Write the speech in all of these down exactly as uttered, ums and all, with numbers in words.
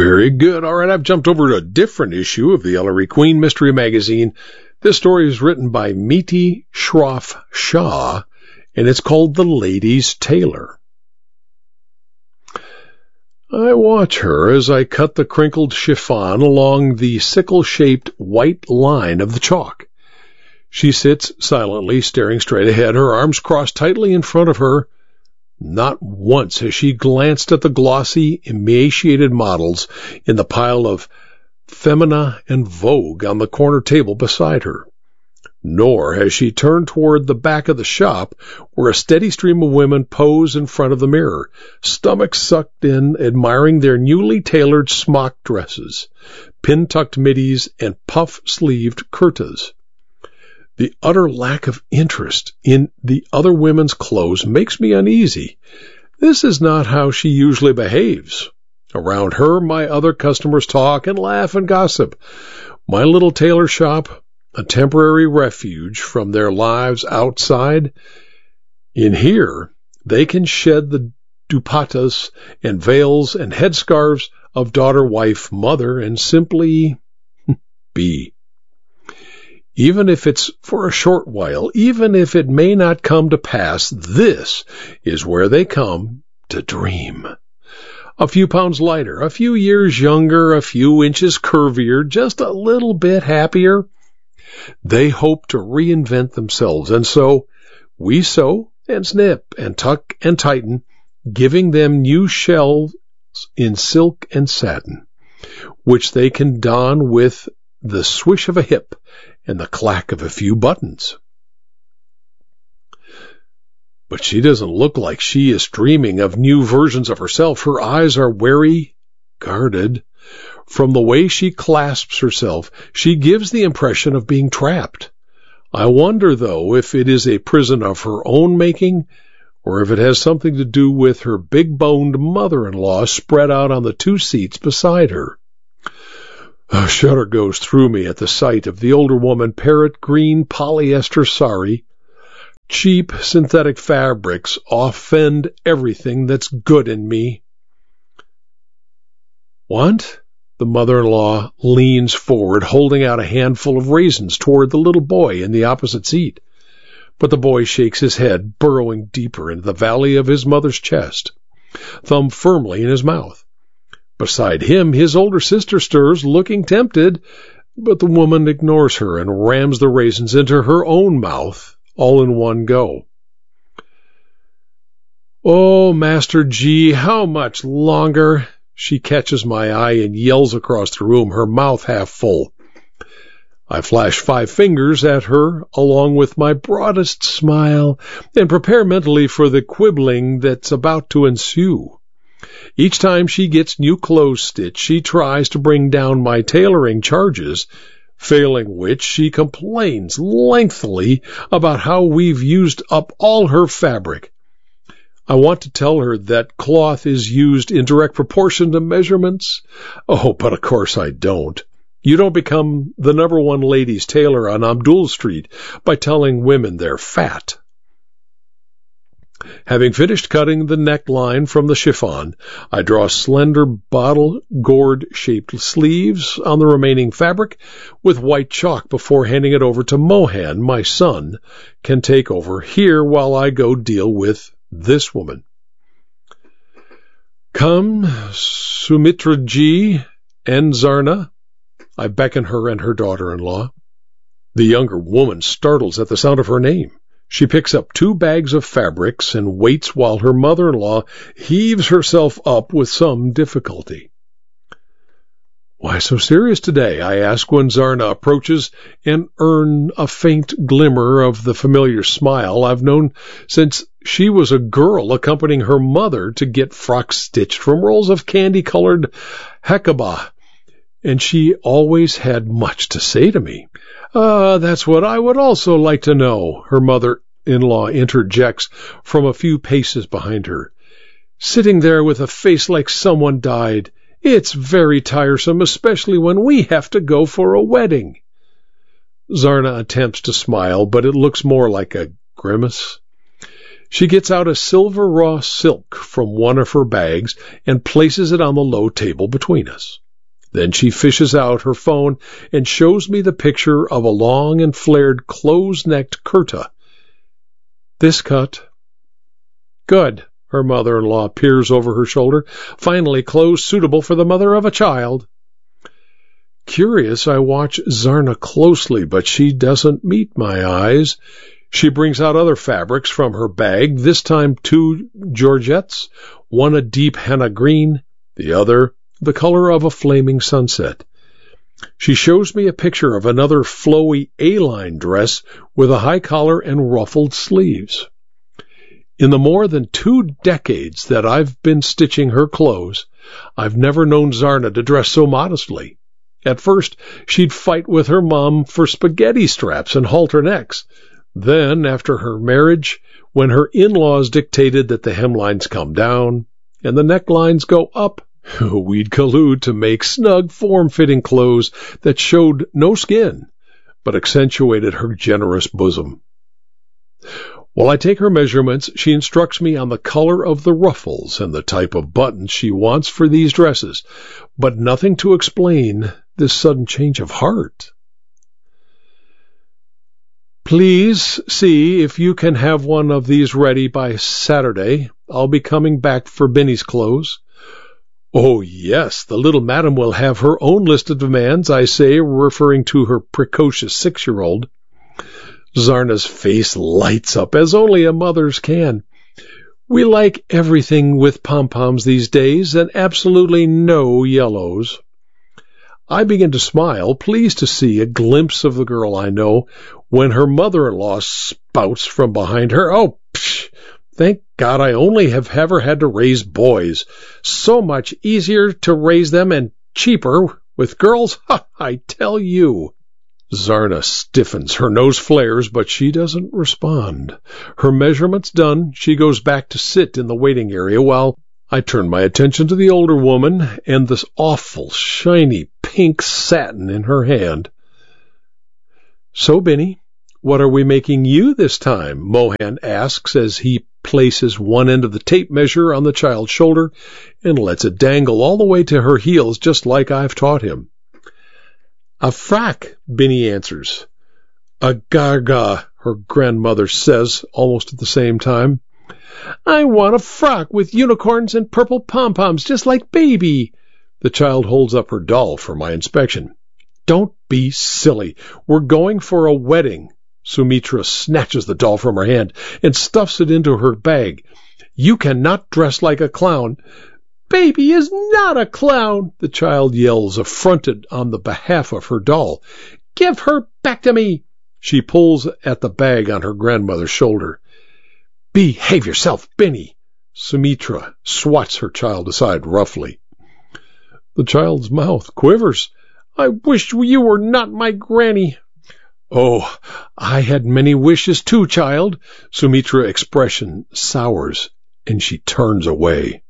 Very good. All right, I've jumped over to a different issue of the Ellery Queen Mystery Magazine. This story is written by Miti Shroff Shah, and it's called The Lady's Tailor. I watch her as I cut the crinkled chiffon along the sickle-shaped white line of the chalk. She sits silently, staring straight ahead, her arms crossed tightly in front of her. Not once has she glanced at the glossy, emaciated models in the pile of Femina and Vogue on the corner table beside her. Nor has she turned toward the back of the shop, where a steady stream of women pose in front of the mirror, stomachs sucked in, admiring their newly tailored smock dresses, pin-tucked middies, and puff-sleeved kurtas. The utter lack of interest in the other women's clothes makes me uneasy. This is not how she usually behaves. Around her, my other customers talk and laugh and gossip. My little tailor shop, a temporary refuge from their lives outside. In here, they can shed the dupattas and veils and headscarves of daughter, wife, mother, and simply be. Even if it's for a short while, even if it may not come to pass, this is where they come to dream. A few pounds lighter, a few years younger, a few inches curvier, just a little bit happier. They hope to reinvent themselves, and so we sew and snip and tuck and tighten, giving them new shells in silk and satin, which they can don with the swish of a hip and the clack of a few buttons. But she doesn't look like she is dreaming of new versions of herself. Her eyes are wary, guarded. From the way she clasps herself, she gives the impression of being trapped. I wonder, though, if it is a prison of her own making, or if it has something to do with her big-boned mother-in-law spread out on the two seats beside her. A shudder goes through me at the sight of the older woman, parrot green polyester sari. Cheap synthetic fabrics offend everything that's good in me. What? The mother-in-law leans forward, holding out a handful of raisins toward the little boy in the opposite seat. But the boy shakes his head, burrowing deeper into the valley of his mother's chest, thumb firmly in his mouth. Beside him, his older sister stirs, looking tempted, but the woman ignores her and rams the raisins into her own mouth, all in one go. Oh, Master G, how much longer? She catches my eye and yells across the room, her mouth half full. I flash five fingers at her, along with my broadest smile, and prepare mentally for the quibbling that's about to ensue. Each time she gets new clothes stitched, she tries to bring down my tailoring charges, failing which she complains lengthily about how we've used up all her fabric. I want to tell her that cloth is used in direct proportion to measurements. Oh, but of course I don't. You don't become the number one ladies' tailor on Abdul Street by telling women they're fat. Having finished cutting the neckline from the chiffon, I draw slender bottle gourd-shaped sleeves on the remaining fabric with white chalk before handing it over to Mohan. My son can take over here while I go deal with this woman. Come, Sumitra Ji and Zarna. I beckon her and her daughter-in-law. The younger woman startles at the sound of her name. She picks up two bags of fabrics and waits while her mother-in-law heaves herself up with some difficulty. Why so serious today? I ask when Zarna approaches and earn a faint glimmer of the familiar smile I've known since she was a girl accompanying her mother to get frocks stitched from rolls of candy-colored hakaba, and she always had much to say to me. Ah, uh, that's what I would also like to know, her mother-in-law interjects from a few paces behind her. Sitting there with a face like someone died. It's very tiresome, especially when we have to go for a wedding. Zarna attempts to smile, but it looks more like a grimace. She gets out a silver raw silk from one of her bags and places it on the low table between us. Then she fishes out her phone and shows me the picture of a long and flared close-necked kurta. This cut. Good. Her mother-in-law peers over her shoulder. Finally clothes suitable for the mother of a child. Curious, I watch Zarna closely, but she doesn't meet my eyes. She brings out other fabrics from her bag, this time two georgettes, one a deep henna green, the other the color of a flaming sunset. She shows me a picture of another flowy A-line dress with a high collar and ruffled sleeves. In the more than two decades that I've been stitching her clothes, I've never known Zarna to dress so modestly. At first, she'd fight with her mom for spaghetti straps and halter necks. Then, after her marriage, when her in-laws dictated that the hemlines come down and the necklines go up, we'd collude to make snug, form-fitting clothes that showed no skin, but accentuated her generous bosom. While I take her measurements, she instructs me on the color of the ruffles and the type of buttons she wants for these dresses, but nothing to explain this sudden change of heart. Please see if you can have one of these ready by Saturday. I'll be coming back for Binny's clothes. Oh, yes, the little madam will have her own list of demands, I say, referring to her precocious six-year-old. Zarna's face lights up, as only a mother's can. We like everything with pom-poms these days, and absolutely no yellows. I begin to smile, pleased to see a glimpse of the girl I know, when her mother-in-law spouts from behind her. Oh, psh! Thank God I only have ever had to raise boys. So much easier to raise them and cheaper with girls, ha, I tell you. Zarna stiffens, her nose flares, but she doesn't respond. Her measurements done, she goes back to sit in the waiting area while I turn my attention to the older woman and this awful, shiny pink satin in her hand. So, Binny, what are we making you this time? Mohan asks as he places one end of the tape measure on the child's shoulder and lets it dangle all the way to her heels, just like I've taught him. A frock, Binny answers. A garga, her grandmother says, almost at the same time. I want a frock with unicorns and purple pom-poms, just like Baby. The child holds up her doll for my inspection. Don't be silly. We're going for a wedding. Sumitra snatches the doll from her hand and stuffs it into her bag. You cannot dress like a clown. Baby is not a clown, the child yells, affronted on the behalf of her doll. Give her back to me. She pulls at the bag on her grandmother's shoulder. Behave yourself, Binny. Sumitra swats her child aside roughly. The child's mouth quivers. I wish you were not my granny. Oh, I had many wishes too, child. Sumitra's expression sours, and she turns away.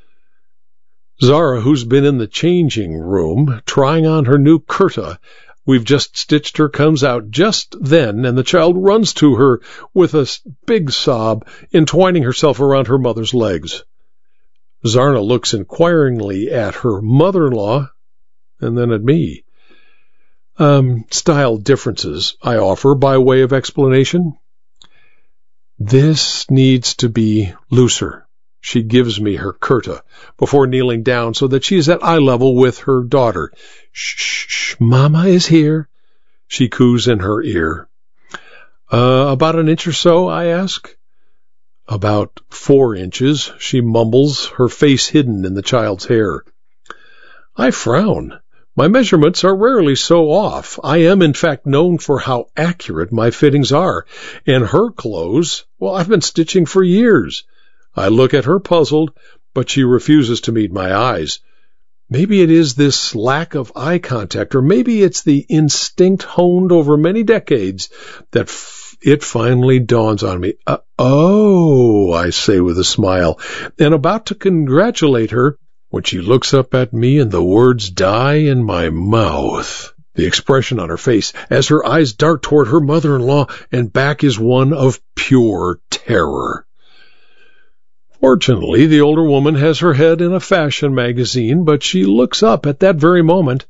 Zara, who's been in the changing room, trying on her new kurta, we've just stitched her, comes out just then, and the child runs to her with a big sob, entwining herself around her mother's legs. Zarna looks inquiringly at her mother-in-law, and then at me. Um, style differences, I offer by way of explanation. This needs to be looser. She gives me her kurta before kneeling down so that she's at eye level with her daughter. Shh, shh, shh, Mama is here, she coos in her ear. Uh, about an inch or so, I ask. About four inches, she mumbles, her face hidden in the child's hair. I frown. My measurements are rarely so off. I am, in fact, known for how accurate my fittings are. And her clothes, well, I've been stitching for years. I look at her puzzled, but she refuses to meet my eyes. Maybe it is this lack of eye contact, or maybe it's the instinct honed over many decades that f- it finally dawns on me. Uh, oh, I say with a smile, and about to congratulate her, when she looks up at me and the words die in my mouth. The expression on her face, as her eyes dart toward her mother-in-law and back, is one of pure terror. Fortunately, the older woman has her head in a fashion magazine, but she looks up at that very moment.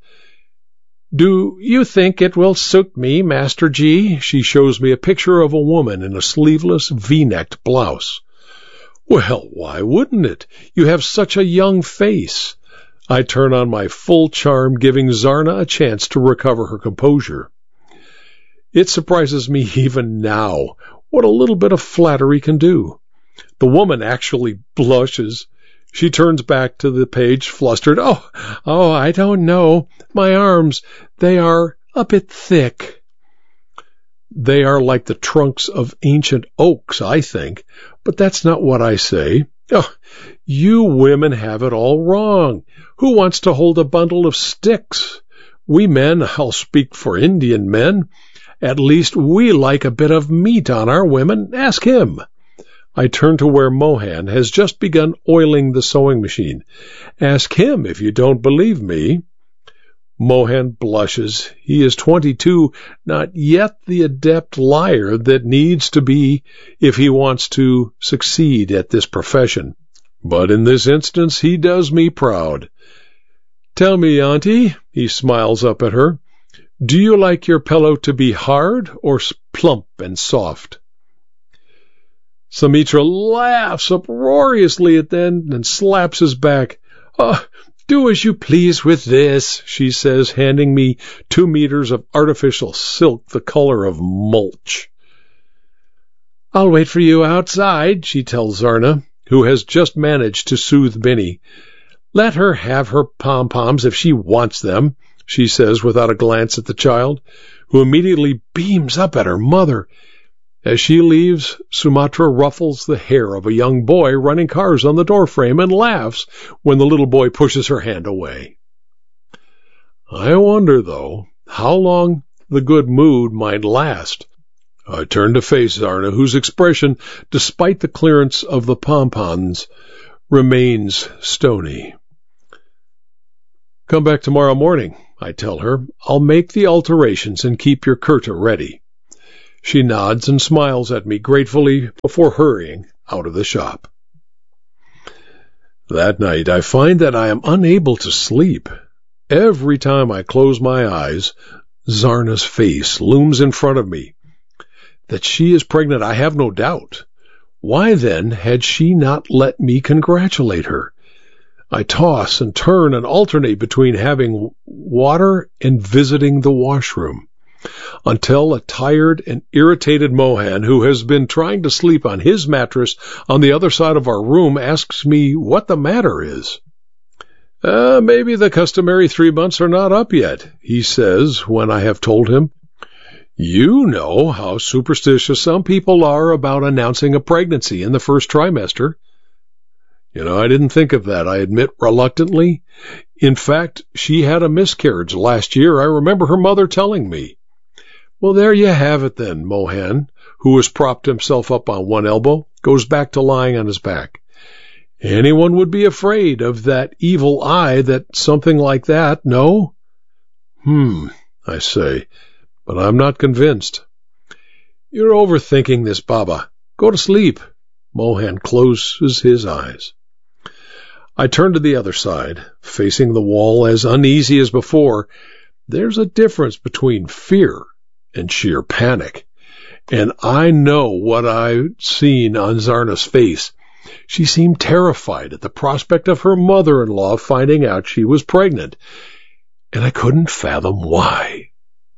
"Do you think it will suit me, Master G?" She shows me a picture of a woman in a sleeveless V-necked blouse. "Well, why wouldn't it? You have such a young face." I turn on my full charm, giving Zarna a chance to recover her composure. It surprises me even now what a little bit of flattery can do. The woman actually blushes. She turns back to the page, flustered. Oh, oh, I don't know. My arms, they are a bit thick." They are like the trunks of ancient oaks, I think, but that's not what I say. Oh, you women have it all wrong. Who wants to hold a bundle of sticks? We men, I'll speak for Indian men, at least we like a bit of meat on our women. Ask him. I turn to where Mohan has just begun oiling the sewing machine. Ask him if you don't believe me. Mohan blushes. He is twenty-two, not yet the adept liar that needs to be if he wants to succeed at this profession. But in this instance, he does me proud. "Tell me, Auntie," he smiles up at her, "do you like your pillow to be hard or plump and soft?" Sumitra laughs uproariously at them and slaps his back. "Oh, do as you please with this," she says, handing me two meters of artificial silk the color of mulch. "I'll wait for you outside," she tells Zarna, who has just managed to soothe Binny. "Let her have her pom-poms if she wants them," she says without a glance at the child, who immediately beams up at her mother. As she leaves, Sumitra ruffles the hair of a young boy running cars on the doorframe and laughs when the little boy pushes her hand away. I wonder, though, how long the good mood might last. I turn to face Zarna, whose expression, despite the clearance of the pom-poms, remains stony. "Come back tomorrow morning," I tell her. "I'll make the alterations and keep your kurta ready." She nods and smiles at me gratefully before hurrying out of the shop. That night, I find that I am unable to sleep. Every time I close my eyes, Zarna's face looms in front of me. That she is pregnant, I have no doubt. Why, then, had she not let me congratulate her? I toss and turn and alternate between having water and visiting the washroom, until a tired and irritated Mohan, who has been trying to sleep on his mattress on the other side of our room, asks me what the matter is. Uh, maybe the customary three months are not up yet, he says when I have told him. You know how superstitious some people are about announcing a pregnancy in the first trimester. You know, I didn't think of that, I admit reluctantly. In fact, she had a miscarriage last year. I remember her mother telling me. Well, there you have it then, Mohan, who has propped himself up on one elbow, goes back to lying on his back. Anyone would be afraid of that evil eye that something like that, no? Hmm, I say, but I'm not convinced. You're overthinking this, Baba. Go to sleep. Mohan closes his eyes. I turn to the other side, facing the wall as uneasy as before. There's a difference between fear and sheer panic, and I know what I've seen on Zarna's face. She seemed terrified at the prospect of her mother-in-law finding out she was pregnant, and I couldn't fathom why.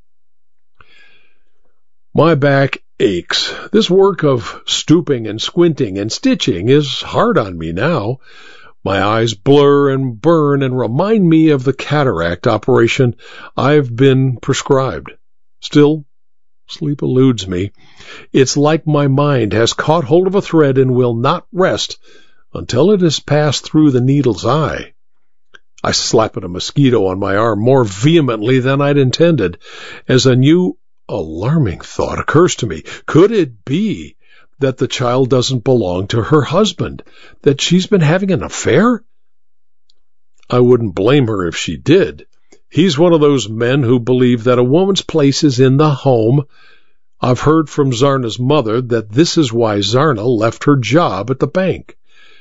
My back aches. This work of stooping and squinting and stitching is hard on me now. My eyes blur and burn and remind me of the cataract operation I've been prescribed. Still, sleep eludes me. It's like my mind has caught hold of a thread and will not rest until it has passed through the needle's eye. I slap at a mosquito on my arm more vehemently than I'd intended, as a new alarming thought occurs to me. Could it be that the child doesn't belong to her husband, that she's been having an affair? I wouldn't blame her if she did. He's one of those men who believe that a woman's place is in the home. I've heard from Zarna's mother that this is why Zarna left her job at the bank.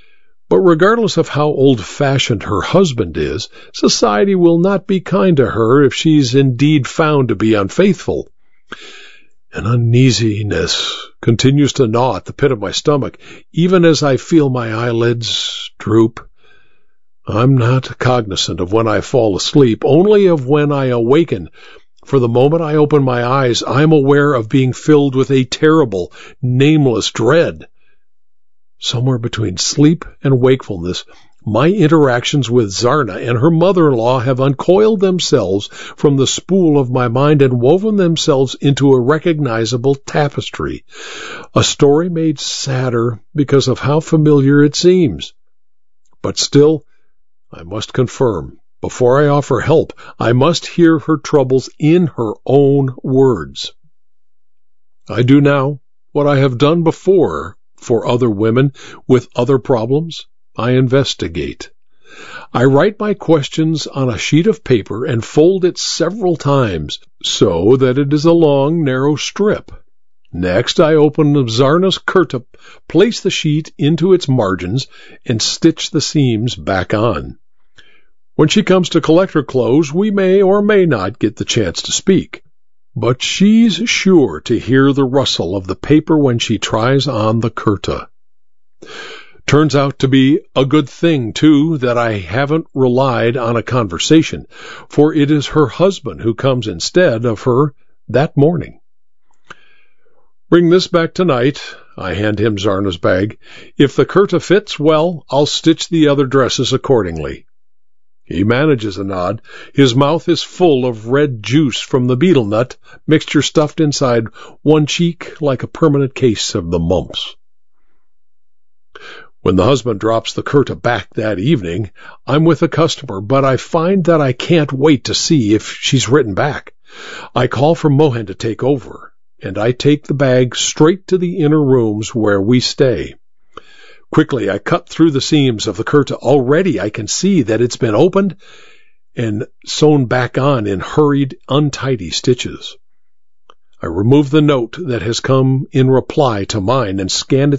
But regardless of how old-fashioned her husband is, society will not be kind to her if she's indeed found to be unfaithful. An uneasiness continues to gnaw at the pit of my stomach, even as I feel my eyelids droop. I'm not cognizant of when I fall asleep, only of when I awaken. For the moment I open my eyes, I'm aware of being filled with a terrible, nameless dread. Somewhere between sleep and wakefulness, my interactions with Zarna and her mother-in-law have uncoiled themselves from the spool of my mind and woven themselves into a recognizable tapestry, a story made sadder because of how familiar it seems. But still, I must confirm, before I offer help, I must hear her troubles in her own words. I do now what I have done before for other women with other problems. I investigate. I write my questions on a sheet of paper and fold it several times so that it is a long, narrow strip. Next, I open Zarna's kurta, place the sheet into its margins, and stitch the seams back on. When she comes to collect her clothes, we may or may not get the chance to speak. But she's sure to hear the rustle of the paper when she tries on the kurta. Turns out to be a good thing, too, that I haven't relied on a conversation, for it is her husband who comes instead of her that morning. Bring this back tonight. I hand him Zarna's bag. If the kurta fits, well, I'll stitch the other dresses accordingly. He manages a nod. His mouth is full of red juice from the betel nut, mixture stuffed inside one cheek like a permanent case of the mumps. When the husband drops the kurta back that evening, I'm with a customer, but I find that I can't wait to see if she's written back. I call for Mohan to take over, and I take the bag straight to the inner rooms where we stay. Quickly, I cut through the seams of the kurta. Already I can see that it's been opened and sewn back on in hurried, untidy stitches. I remove the note that has come in reply to mine and scan its